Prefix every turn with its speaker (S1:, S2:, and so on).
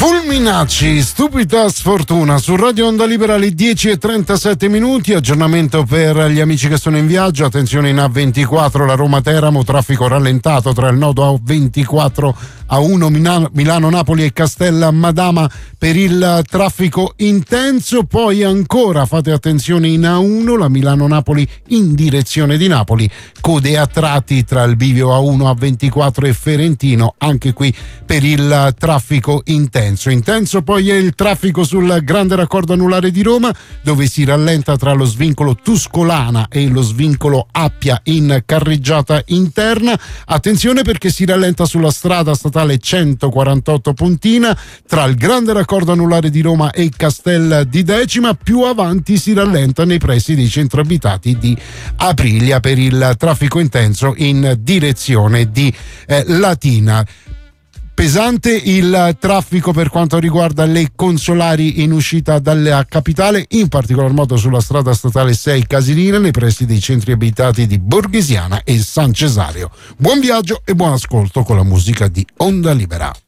S1: Fulminacci, stupida sfortuna su Radio Onda Libera alle 10:37. Aggiornamento per gli amici che sono in viaggio. Attenzione, in A24 la Roma-Teramo, traffico rallentato tra il nodo A24 A1 Milano-Napoli e Castella Madama per il traffico intenso. Poi ancora fate attenzione in A1 la Milano-Napoli in direzione di Napoli, code a tratti tra il bivio A1 A24 e Ferentino, anche qui per il traffico intenso. Poi è il traffico sul grande raccordo anulare di Roma, dove si rallenta tra lo svincolo Tuscolana e lo svincolo Appia in carreggiata interna. Attenzione perché si rallenta sulla strada statale 148 Pontina tra il grande raccordo anulare di Roma e Castel di Decima. Più avanti si rallenta nei pressi dei centri abitati di Aprilia per il traffico intenso in direzione di Latina. Pesante il traffico per quanto riguarda le consolari in uscita dalla capitale, in particolar modo sulla strada statale 6 Casilina nei pressi dei centri abitati di Borghesiana e San Cesario. Buon viaggio e buon ascolto con la musica di Onda Libera.